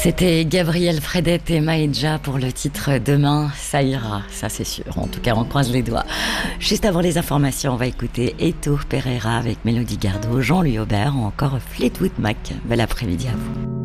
C'était Gabriel Fredette et Maïdja pour le titre Demain, ça ira, ça c'est sûr. En tout cas, on croise les doigts. Juste avant les informations, on va écouter Eto Pereira avec Mélodie Gardot, Jean-Louis Aubert ou encore Fleetwood Mac. Bel après-midi à vous.